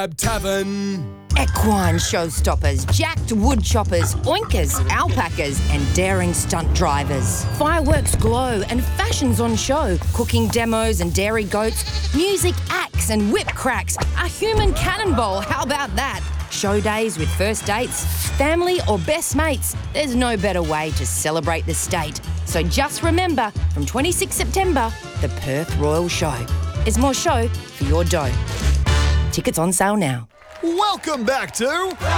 Tavern. Equine showstoppers, jacked wood choppers, oinkers, alpacas and daring stunt drivers. Fireworks glow and fashions on show. Cooking demos and dairy goats. Music acts and whip cracks. A human cannonball, how about that? Show days with first dates, family or best mates. There's no better way to celebrate the state. So just remember, from 26 September, the Perth Royal Show. There's more show for your dough. Tickets on sale now. Welcome back to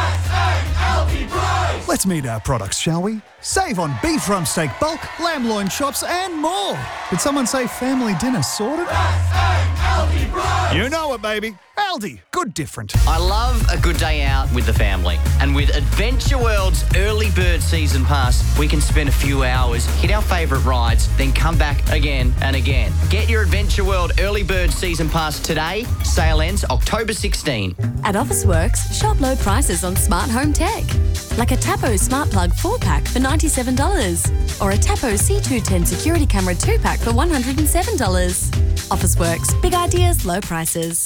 Let's meet our products, shall we? Save on beef rump steak bulk, lamb loin chops and more. Did someone say family dinner sorted? You know it, baby. Aldi, good different. I love a good day out with the family. And with Adventure World's early bird season pass, we can spend a few hours, hit our favourite rides, then come back again and again. Get your Adventure World early bird season pass today. Sale ends October 16. At Officeworks, shop low prices on smart home tech. Like a Tapo Smart Plug 4-pack for $97. Or a Tapo C210 security camera 2-pack for $107. Officeworks, big ideas, low prices.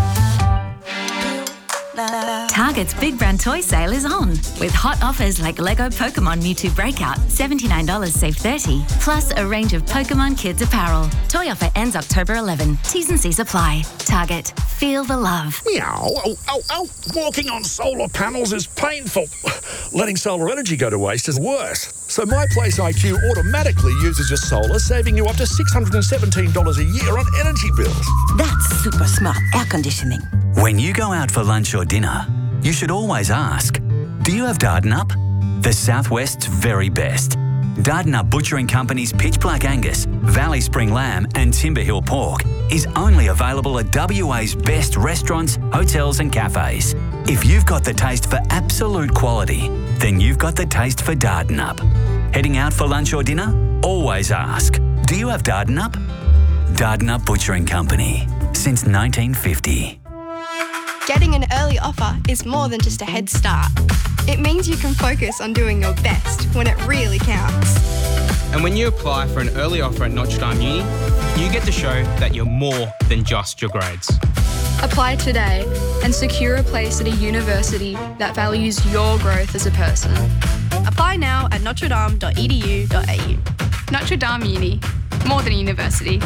Target's Big Brand Toy Sale is on, with hot offers like Lego Pokemon Mewtwo Breakout, $79 save $30, plus a range of Pokemon Kids apparel. Toy offer ends October 11. T's and C's apply. Target, feel the love. Meow. Oh. Walking on solar panels is painful. Letting solar energy go to waste is worse. So My Place IQ automatically uses your solar, saving you up to $617 a year on energy bills. That's super smart air conditioning. When you go out for lunch or dinner, you should always ask, do you have Dardanup? The Southwest's very best. Dardanup Butchering Company's Pitch Black Angus, Valley Spring Lamb and Timber Hill Pork is only available at WA's best restaurants, hotels and cafes. If you've got the taste for absolute quality, then you've got the taste for Dardanup. Heading out for lunch or dinner? Always ask, do you have Dardanup? Dardanup Butchering Company, since 1950. Getting an early offer is more than just a head start. It means you can focus on doing your best when it really counts. And when you apply for an early offer at Notre Dame Uni, you get to show that you're more than just your grades. Apply today and secure a place at a university that values your growth as a person. Apply now at notredame.edu.au. Notre Dame Uni, more than a university.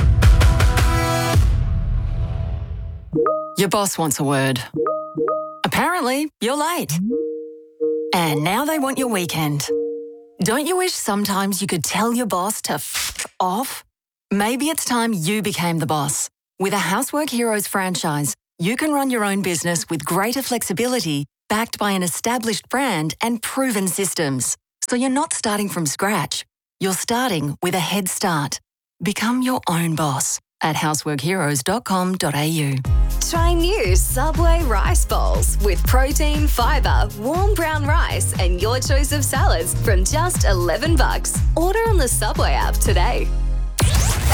Your boss wants a word. Apparently, you're late. And now they want your weekend. Don't you wish sometimes you could tell your boss to f off? Maybe it's time you became the boss. With a Housework Heroes franchise, you can run your own business with greater flexibility, backed by an established brand and proven systems. So you're not starting from scratch. You're starting with a head start. Become your own boss at houseworkheroes.com.au. Try new Subway rice bowls with protein, fibre, warm brown rice and your choice of salads from just $11. Order on the Subway app today.